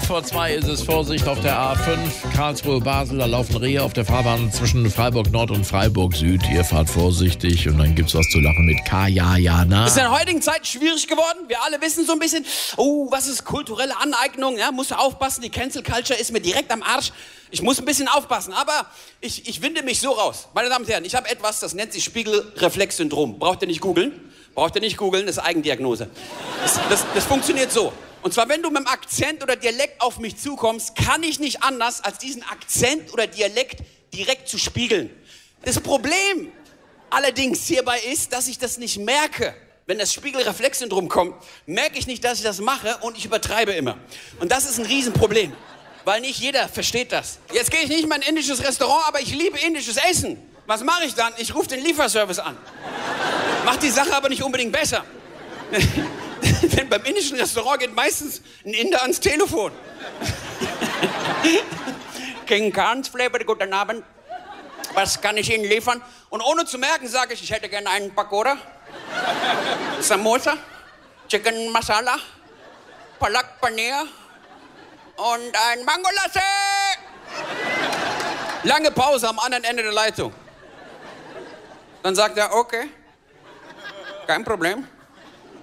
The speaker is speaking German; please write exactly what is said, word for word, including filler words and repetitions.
vor zwei ist es Vorsicht auf der A fünf, Karlsruhe-Basel, da laufen Rehe auf der Fahrbahn zwischen Freiburg Nord und Freiburg Süd. Ihr fahrt vorsichtig und dann gibt's was zu lachen mit K, ja, ja, na. Das ist in der heutigen Zeit schwierig geworden. Wir alle wissen so ein bisschen, oh, was ist kulturelle Aneignung, ja, musst du aufpassen, die Cancel Culture ist mir direkt am Arsch. Ich muss ein bisschen aufpassen, aber ich, ich winde mich so raus. Meine Damen und Herren, ich habe etwas, das nennt sich Spiegelreflexsyndrom. Braucht ihr nicht googeln? Braucht ihr nicht googeln, das ist Eigendiagnose. Das, das, das funktioniert so. Und zwar, wenn du mit dem Akzent oder Dialekt auf mich zukommst, kann ich nicht anders, als diesen Akzent oder Dialekt direkt zu spiegeln. Das Problem allerdings hierbei ist, dass ich das nicht merke. Wenn das Spiegelreflexsyndrom kommt, merke ich nicht, dass ich das mache und ich übertreibe immer. Und das ist ein Riesenproblem, weil nicht jeder versteht das. Jetzt gehe ich nicht mal in ein indisches Restaurant, aber ich liebe indisches Essen. Was mache ich dann? Ich rufe den Lieferservice an. Macht die Sache aber nicht unbedingt besser. Denn beim indischen Restaurant geht meistens ein Inder ans Telefon. King Khan's Flavor, guten Abend. Was kann ich Ihnen liefern? Und ohne zu merken sage ich, ich hätte gerne einen Pakoda, Samosa, Chicken Masala, Palak Paneer und ein Mango Latte. Lange Pause am anderen Ende der Leitung. Dann sagt er, okay, kein Problem.